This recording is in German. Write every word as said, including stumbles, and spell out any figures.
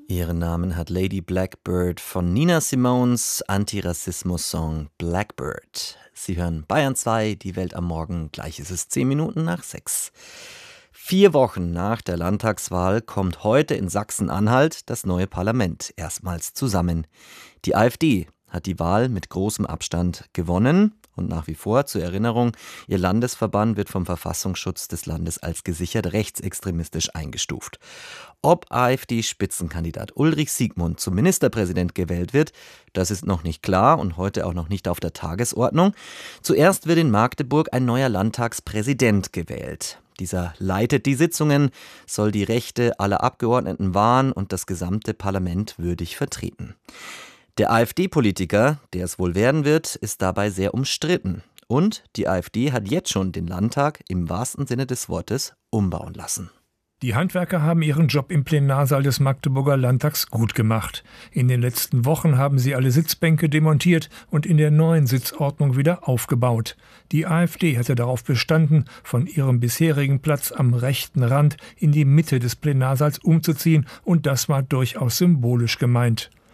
Ihren Namen hat Lady Blackbird von Nina Simones Antirassismus-Song Blackbird. Sie hören Bayern zwei, die Welt am Morgen, gleich ist es zehn Minuten nach sechs. Vier Wochen nach der Landtagswahl kommt heute in Sachsen-Anhalt das neue Parlament erstmals zusammen. Die AfD hat die Wahl mit großem Abstand gewonnen. Und nach wie vor, zur Erinnerung, ihr Landesverband wird vom Verfassungsschutz des Landes als gesichert rechtsextremistisch eingestuft. Ob AfD-Spitzenkandidat Ulrich Siegmund zum Ministerpräsident gewählt wird, das ist noch nicht klar und heute auch noch nicht auf der Tagesordnung. Zuerst wird in Magdeburg ein neuer Landtagspräsident gewählt. Dieser leitet die Sitzungen, soll die Rechte aller Abgeordneten wahren und das gesamte Parlament würdig vertreten. Der AfD-Politiker, der es wohl werden wird, ist dabei sehr umstritten. Und die AfD hat jetzt schon den Landtag im wahrsten Sinne des Wortes umbauen lassen. Die Handwerker haben ihren Job im Plenarsaal des Magdeburger Landtags gut gemacht. In den letzten Wochen haben sie alle Sitzbänke demontiert und in der neuen Sitzordnung wieder aufgebaut. Die AfD hatte darauf bestanden, von ihrem bisherigen Platz am rechten Rand in die Mitte des Plenarsaals umzuziehen, und das war durchaus symbolisch gemeint.